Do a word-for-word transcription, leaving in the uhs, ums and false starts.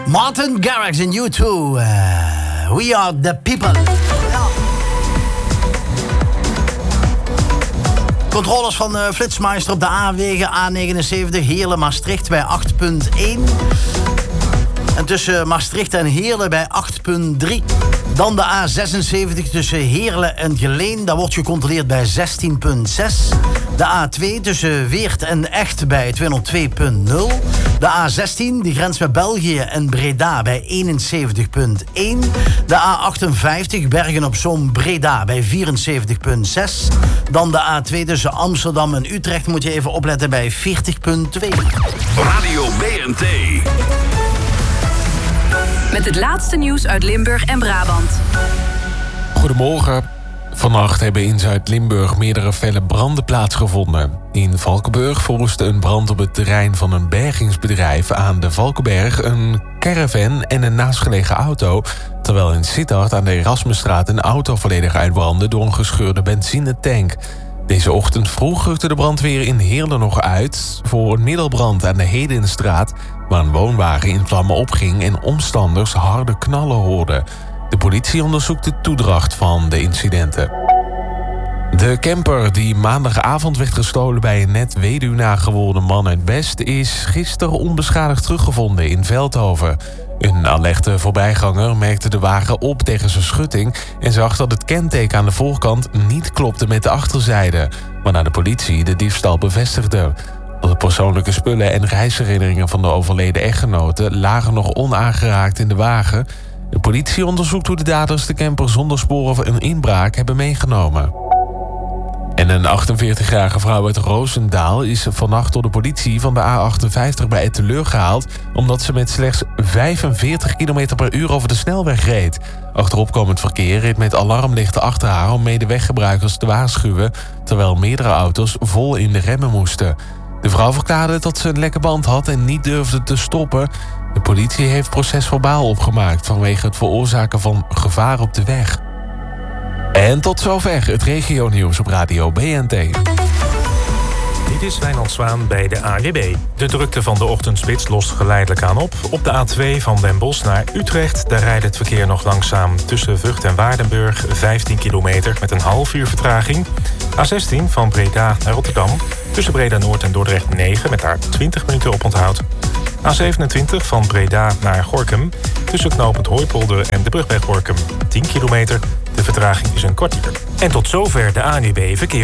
Martin Garrix en U twee. Uh, we are the people. Ja. Controles van uh, Flitsmeister op de A-wegen A negenenzeventig Heerlen-Maastricht bij acht komma één. En tussen Maastricht en Heerlen bij acht komma drie. Dan de A zesenzeventig tussen Heerlen en Geleen. Dat wordt gecontroleerd bij zestien komma zes. De A twee tussen Weert en Echt bij tweehonderdtwee komma nul. De A zestien, die grens met België en Breda bij eenenzeventig komma één. De A achtenvijftig, Bergen-op-Zoom-Breda bij vierenzeventig komma zes. Dan de A twee tussen Amsterdam en Utrecht moet je even opletten bij veertig komma twee. Radio B N T. Met het laatste nieuws uit Limburg en Brabant. Goedemorgen. Vannacht hebben in Zuid-Limburg meerdere felle branden plaatsgevonden. In Valkenburg verwoestte een brand op het terrein van een bergingsbedrijf aan de Valkenberg een caravan en een naastgelegen auto, terwijl in Sittard aan de Erasmusstraat een auto volledig uitbrandde door een gescheurde benzinetank. Deze ochtend vroeg rukte de brandweer in Heerlen nog uit voor een middelbrand aan de Hedenstraat, waar een woonwagen in vlammen opging en omstanders harde knallen hoorden. De politie onderzoekt de toedracht van de incidenten. De camper die maandagavond werd gestolen bij een net weduwnaar geworden man uit Best is gisteren onbeschadigd teruggevonden in Veldhoven. Een alerte voorbijganger merkte de wagen op tegen zijn schutting en zag dat het kenteken aan de voorkant niet klopte met de achterzijde, waarna de politie de diefstal bevestigde. De persoonlijke spullen en reisherinneringen van de overleden echtgenote lagen nog onaangeraakt in de wagen. De politie onderzoekt hoe de daders de camper zonder sporen van een inbraak hebben meegenomen. En een achtenveertigjarige vrouw uit Roosendaal is vannacht door de politie van de A achtenvijftig bij Etteleur gehaald, omdat ze met slechts vijfenveertig kilometer per uur over de snelweg reed. Achteropkomend verkeer reed met alarmlichten achter haar om medeweggebruikers te waarschuwen, terwijl meerdere auto's vol in de remmen moesten. De vrouw verklaarde dat ze een lekke band had en niet durfde te stoppen. De politie heeft procesverbaal opgemaakt vanwege het veroorzaken van gevaar op de weg. En tot zover het regionieuws op Radio B N T. Dit is Wijnand Zwaan bij de A N W B. De drukte van de ochtendspits lost geleidelijk aan op. Op de A twee van Den Bosch naar Utrecht, daar rijdt het verkeer nog langzaam tussen Vught en Waardenburg, vijftien kilometer met een half uur vertraging. A zestien van Breda naar Rotterdam, tussen Breda Noord en Dordrecht negen met daar twintig minuten op onthoud. A zevenentwintig van Breda naar Gorinchem, tussen knooppunt Hooipolder en de brug bij Gorinchem tien kilometer. De vertraging is een kwartier. En tot zover de A N W B verkeers.